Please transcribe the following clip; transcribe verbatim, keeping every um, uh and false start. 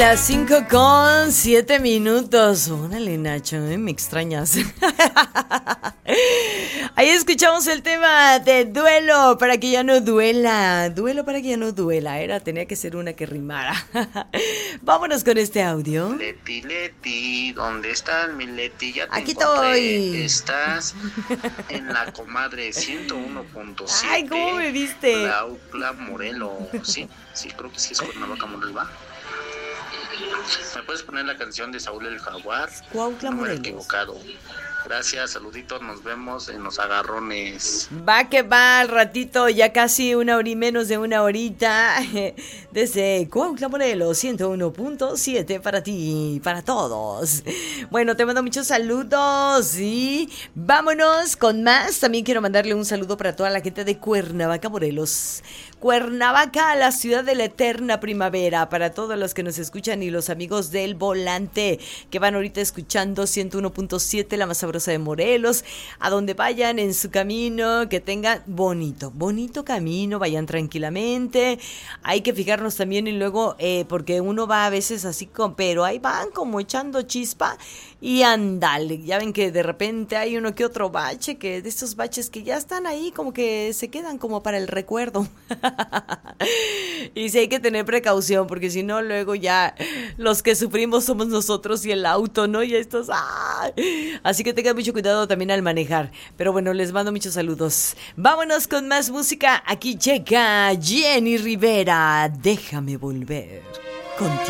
Las cinco con siete minutos. Órale, Nacho, ¿eh? Me extrañas. Ahí escuchamos el tema de duelo para que ya no duela. Duelo para que ya no duela. Era, tenía que ser una que rimara. Vámonos con este audio. Leti, Leti, ¿dónde estás, mi Leti? Ya te Aquí encontré. estoy. Estás en la comadre ciento uno punto siete. Ay, ¿cómo me viste? La Aucla Morelos. Sí, sí, creo que sí es Cuernavaca, Morelos, ¿va? ¿Me puedes poner la canción de Saúl el Jaguar? Cuautla No me he Morelos. equivocado. Gracias, saluditos, nos vemos en los agarrones. Va que va al ratito, ya casi una hora y menos de una horita. Desde Cuautla Morelos, ciento uno punto siete para ti, para todos. Bueno, te mando muchos saludos y vámonos con más. También quiero mandarle un saludo para toda la gente de Cuernavaca, Morelos. Cuernavaca, la ciudad de la eterna primavera, para todos los que nos escuchan y los amigos del volante que van ahorita escuchando ciento uno punto siete, la más sabrosa de Morelos, a donde vayan en su camino, que tengan bonito, bonito camino, vayan tranquilamente. Hay que fijarnos también y luego, eh, porque uno va a veces así, con, pero ahí van como echando chispa y andale, ya ven que de repente hay uno que otro bache, que de estos baches que ya están ahí como que se quedan como para el recuerdo. Y sí hay que tener precaución, porque si no luego ya los que sufrimos somos nosotros y el auto, ¿no? Y estos, ¡ah! Así que tengan mucho cuidado también al manejar. Pero bueno, les mando muchos saludos. Vámonos con más música. Aquí llega Jenny Rivera. Déjame volver contigo.